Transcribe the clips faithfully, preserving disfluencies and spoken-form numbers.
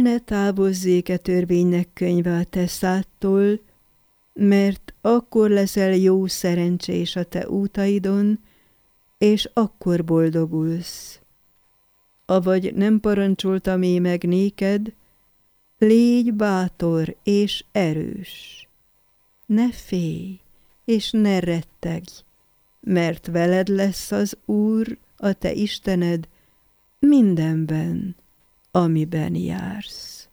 ne távozzék-e törvénynek könyve a te szádtól, mert akkor leszel jó szerencsés a te útaidon, és akkor boldogulsz. Avagy nem parancsoltam én meg néked, légy bátor és erős. Ne félj, és ne rettegj, mert veled lesz az Úr, a te Istened, mindenben, amiben jársz.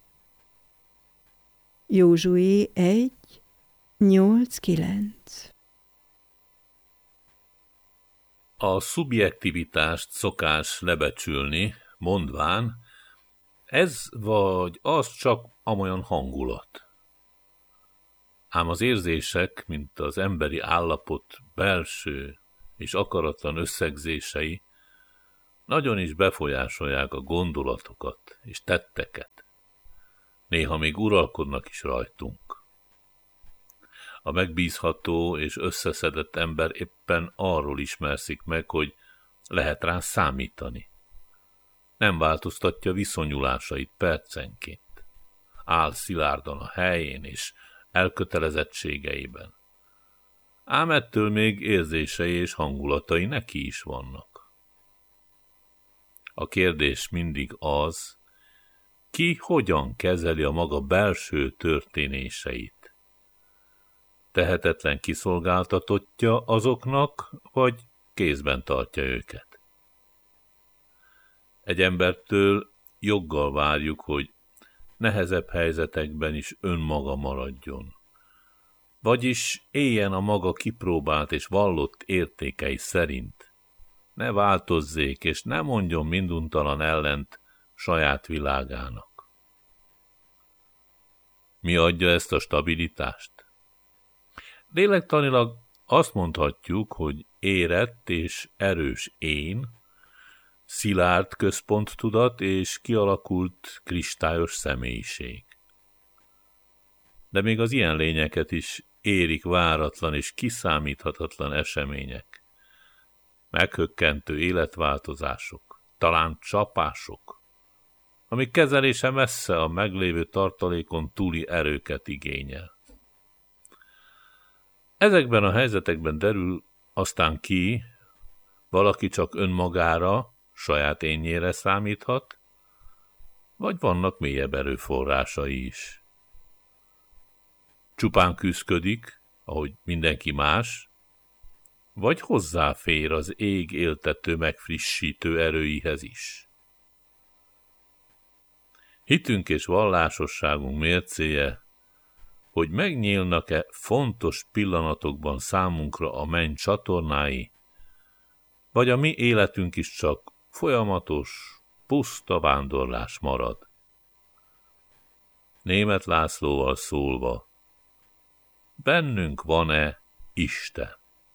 Józsué egy, nyolc, kilenc. A szubjektivitást szokás lebecsülni, mondván, ez vagy az csak amolyan hangulat. Ám az érzések, mint az emberi állapot belső és akaratlan összegzései nagyon is befolyásolják a gondolatokat és tetteket. Néha még uralkodnak is rajtunk. A megbízható és összeszedett ember éppen arról ismerszik meg, hogy lehet rá számítani. Nem változtatja viszonyulásait percenként. Áll szilárdan a helyén és elkötelezettségeiben. Ám ettől még érzései és hangulatai neki is vannak. A kérdés mindig az, ki hogyan kezeli a maga belső történéseit. Tehetetlen kiszolgáltatottja azoknak, vagy kézben tartja őket. Egy embertől joggal várjuk, hogy nehezebb helyzetekben is önmaga maradjon. Vagyis éljen a maga kipróbált és vallott értékei szerint. Ne változzék, és ne mondjon minduntalan ellent saját világának. Mi adja ezt a stabilitást? Lélektanilag azt mondhatjuk, hogy érett és erős én, szilárd központtudat és kialakult kristályos személyiség. De még az ilyen lényeket is érik váratlan és kiszámíthatatlan események, meghökkentő életváltozások, talán csapások, amik kezelése messze a meglévő tartalékon túli erőket igényel. Ezekben a helyzetekben derül aztán ki, valaki csak önmagára, saját énjére számíthat, vagy vannak mélyebb erőforrásai is. Csupán küszködik, ahogy mindenki más, vagy hozzáfér az ég éltető megfrissítő erőihez is. Hitünk és vallásosságunk mércéje, hogy megnyílnak-e fontos pillanatokban számunkra a menny csatornái, vagy a mi életünk is csak folyamatos, puszta vándorlás marad. Németh Lászlóval szólva, bennünk van-e Isten?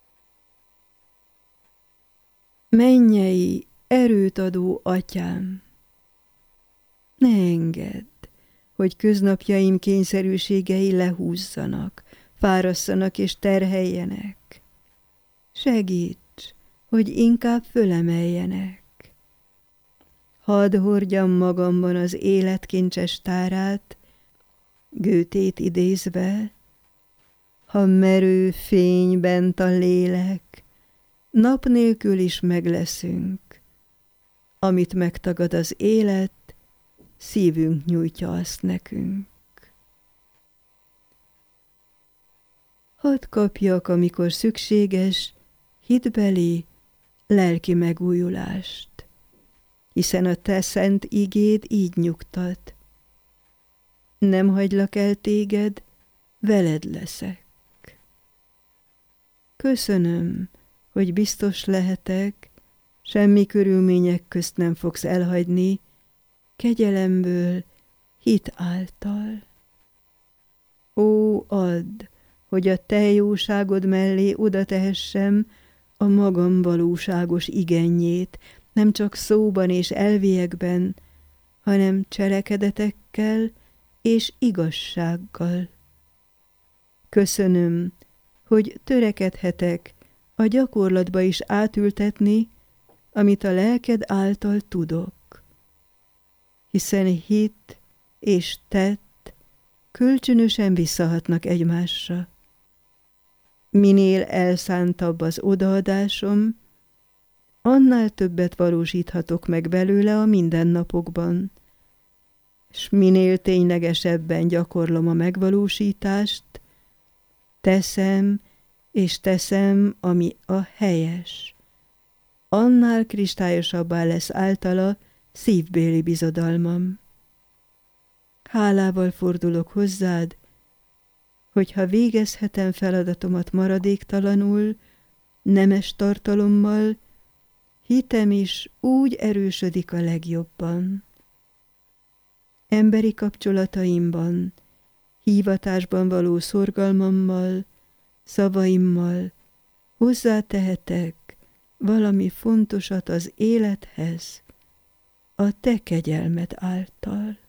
Mennyei, erőt adó atyám, ne engedd, hogy köznapjaim kényszerűségei lehúzzanak, fárasszanak és terheljenek. Segíts, hogy inkább fölemeljenek. Hadd hordjam magamban az élet kincses tárát, Goethét idézve, ha merő fény bent a lélek, nap nélkül is megleszünk. Amit megtagad az élet, szívünk nyújtja azt nekünk. Hadd kapjak, amikor szükséges, hitbeli, lelki megújulást, hiszen a te szent igéd így nyugtat. Nem hagylak el téged, veled leszek. Köszönöm, hogy biztos lehetek, semmi körülmények közt nem fogsz elhagyni, kegyelemből, hit által. Ó, add, hogy a te jóságod mellé oda tehessem a magam valóságos igennyét, nem csak szóban és elviekben, hanem cselekedetekkel és igazsággal. Köszönöm, hogy törekedhetek a gyakorlatba is átültetni, amit a lelked által tudok. Hiszen hit és tett kölcsönösen visszahatnak egymásra. Minél elszántabb az odaadásom, annál többet valósíthatok meg belőle a mindennapokban, s minél ténylegesebben gyakorlom a megvalósítást, teszem és teszem, ami a helyes, annál kristályosabbá lesz általa szívbéli bizodalmam. Hálával fordulok hozzád, hogyha végezhetem feladatomat maradéktalanul, nemes tartalommal, hitem is úgy erősödik a legjobban. Emberi kapcsolataimban, hívatásban való szorgalmammal, szavaimmal hozzátehetek valami fontosat az élethez, a te kegyelmed által.